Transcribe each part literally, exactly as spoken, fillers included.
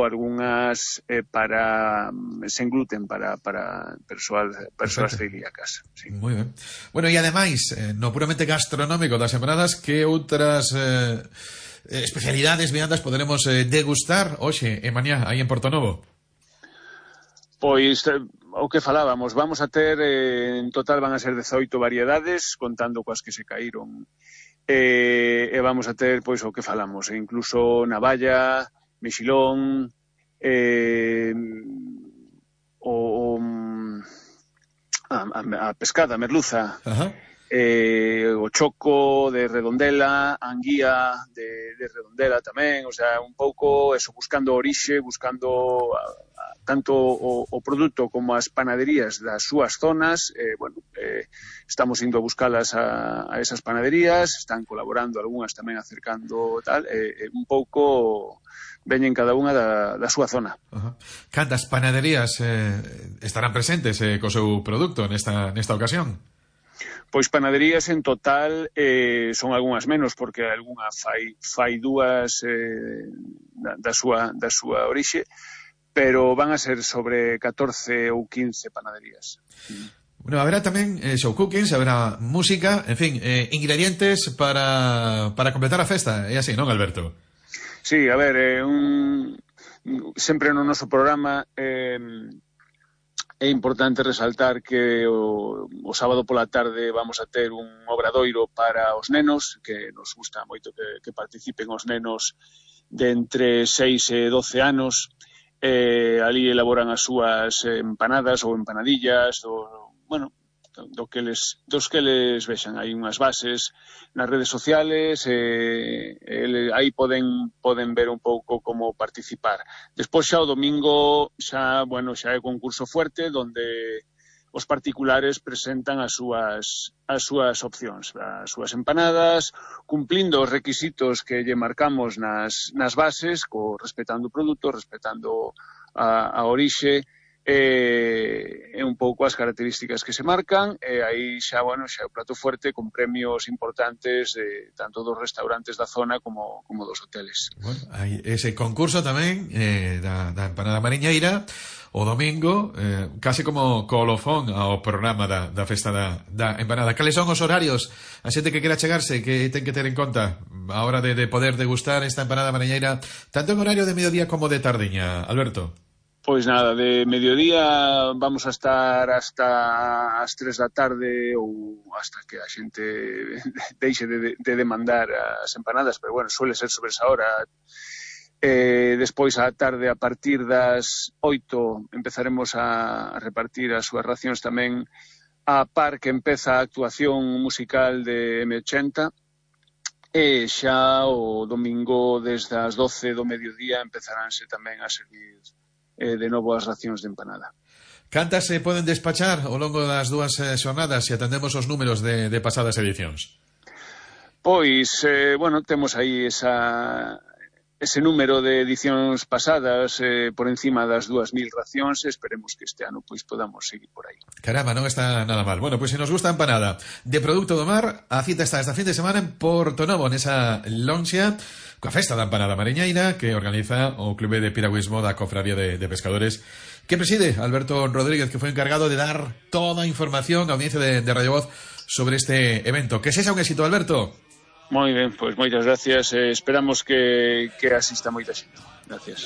algunhas eh, para sen gluten para, para persoal, persoas celíacas. Sí. Moi ben. Bueno, e ademais, eh, no puramente gastronómico das empanadas, que outras eh, especialidades, viandas poderemos eh, degustar hoxe e mañá aí en Portonovo? Pois, o que falábamos, vamos a ter, eh, en total van a ser dezoito variedades, contando coas que se caíron. E, e vamos a ter, pois, o que falamos, incluso navalla, mexilón, eh, o, o a, a pescada, a merluza, eh, o choco de redondela, a anguía de, de redondela tamén, o sea, un pouco eso, buscando orixe, buscando a, a, tanto o, o produto como as panaderías das súas zonas, eh, bueno, eh, estamos indo a buscalas a, a esas panaderías, están colaborando algunhas tamén acercando tal, eh, eh, un pouco veñen cada unha da, da súa zona. Ajá. Cantas panaderías eh, estarán presentes eh, co seu produto nesta, nesta ocasión? Pois panaderías en total eh, son algunhas menos, porque algunha fai, fai dúas eh, da, da, súa, da súa orixe, pero van a ser sobre catorce ou quince panaderías. Bueno, haberá tamén eh, show cookings, haberá música, en fin, eh, ingredientes para, para completar a festa, é así, non, Alberto? Sí, a ver, eh, un, sempre no noso programa eh, é importante resaltar que o, o sábado pola tarde vamos a ter un obradoiro para os nenos, que nos gusta moito que, que participen os nenos de entre seis e doce anos. Eh, ali elaboran as súas empanadas ou empanadillas, do, bueno, do que les, dos que les vexan. Hai unhas bases nas redes sociales, eh, eh, aí poden, poden ver un pouco como participar. Despois xa o domingo, xa, bueno, xa é concurso fuerte, donde os particulares presentan as súas, as súas opcións, as súas empanadas, cumplindo os requisitos que lle marcamos nas, nas bases, co, respetando o produto, respetando a, a orixe, e, e un pouco as características que se marcan, e aí xa, bueno, xa o plato fuerte con premios importantes de, tanto dos restaurantes da zona como, como dos hoteles. Bueno, hai ese concurso tamén eh, da, da empanada mariñeira o domingo, eh, case como colofón ao programa da, da festa da, da empanada. Cales son os horarios? A xente que quera chegarse, que ten que ter en conta a hora de, de poder degustar esta empanada mariñeira, tanto en horario de mediodía como de tardiña, Alberto? Pois nada, de mediodía vamos a estar hasta as tres da tarde ou hasta que a xente deixe de, de demandar as empanadas, pero bueno, suele ser sobre esa hora. Eh, despois á tarde, a partir das oito, empezaremos a, a repartir as súas racións tamén a par que empeza a actuación musical de eme ochenta, e xa o domingo desde as doce do mediodía empezaránse tamén a servir eh, de novo as racións de empanada. Cantas se poden despachar ao longo das dúas eh, xornadas se atendemos os números de, de pasadas edicións? Pois, eh, bueno, temos aí esa, ese número de edicións pasadas eh, por encima das dúas mil racións, e esperemos que este ano pois podamos seguir por aí. Caramba, non está nada mal. Bueno, pois se nos gusta a empanada de produto do mar, a cita está esta fin de semana en Portonovo, nesa lonxa, coa festa da empanada mariñeira que organiza o Clube de Piragüismo da Cofradía de, de Pescadores, que preside Alberto Rodríguez, que foi encargado de dar toda a información á audiencia de, de Radio Voz sobre este evento. Que sexa un éxito, Alberto. Moi ben, pois moitas gracias. Eh, esperamos que, que asista moita xente. Gracias.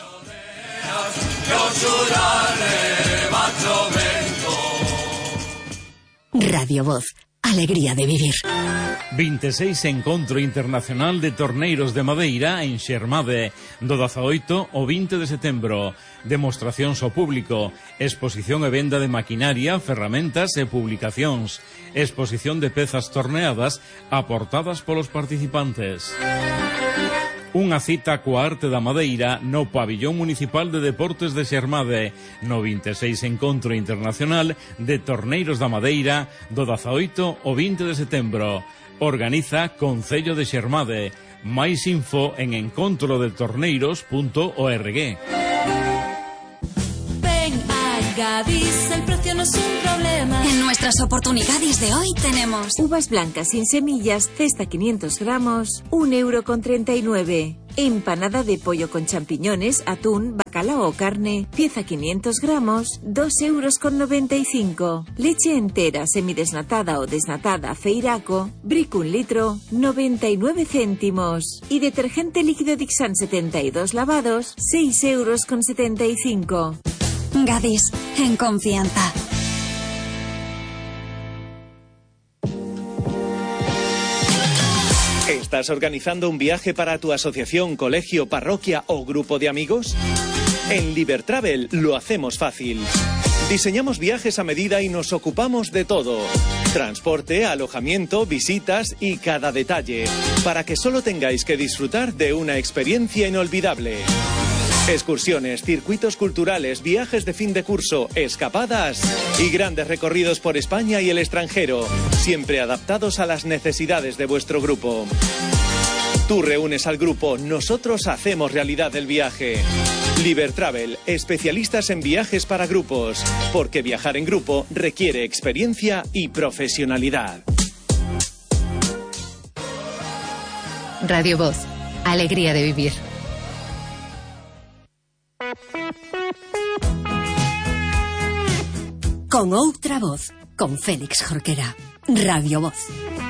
Radio Voz, alegría de vivir. vinte e seis Encontro Internacional de Torneiros de Madeira en Xermade, do dezaoito ao vinte de setembro. Demostracións ao público, exposición e venda de maquinaria, ferramentas e publicacións, exposición de pezas torneadas aportadas polos participantes. Unha cita coa arte da madeira no Pabillón Municipal de Deportes de Xermade, no vinte e seis Encontro Internacional de Torneiros da Madeira, do dezaoito ao vinte de setembro. Organiza Concello de Xermade. Máis info en encontro de torneiros punto org. Ven a Gadis, el precio no es un problema. En nuestras oportunidades de hoy tenemos uvas blancas sin semillas, cesta quinientos gramos, un euro con treinta y nueve. Empanada de pollo con champiñones, atún, bacalao o carne, pieza quinientos gramos, dos euros con noventa y cinco. Leche entera, semidesnatada o desnatada, Feiraco, Brick un litro, noventa y nueve céntimos. Y detergente líquido Dixan setenta y dos lavados, seis euros con setenta y cinco. Gadis, en confianza. ¿Estás organizando un viaje para tu asociación, colegio, parroquia o grupo de amigos? En Libertravel lo hacemos fácil. Diseñamos viajes a medida y nos ocupamos de todo. Transporte, alojamiento, visitas y cada detalle, para que solo tengáis que disfrutar de una experiencia inolvidable. Excursiones, circuitos culturales, viajes de fin de curso, escapadas y grandes recorridos por España y el extranjero, siempre adaptados a las necesidades de vuestro grupo. Tú reúnes al grupo, nosotros hacemos realidad el viaje. Libertravel, especialistas en viajes para grupos, porque viajar en grupo requiere experiencia y profesionalidad. Radio Voz, alegría de vivir. Con outra voz, con Félix Jorquera. Radio Voz.